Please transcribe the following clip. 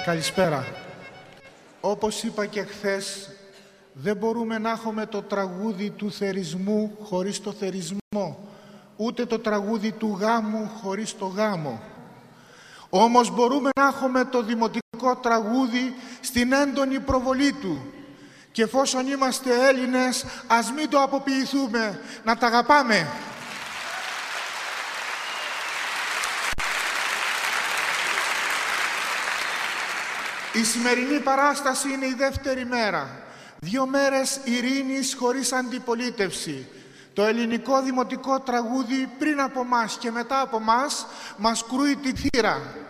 Καλησπέρα. Όπως είπα και χθες, δεν μπορούμε να έχουμε το τραγούδι του θερισμού χωρίς το θερισμό, ούτε το τραγούδι του γάμου χωρίς το γάμο. Όμως μπορούμε να έχουμε το δημοτικό τραγούδι στην έντονη προβολή του. Και εφόσον είμαστε Έλληνες, ας μην το αποποιηθούμε, να τα αγαπάμε. Η σημερινή παράσταση είναι η δεύτερη μέρα. 2 μέρες ειρήνης χωρίς αντιπολίτευση. Το ελληνικό δημοτικό τραγούδι πριν από μας και μετά από μας κρούει τη θύρα.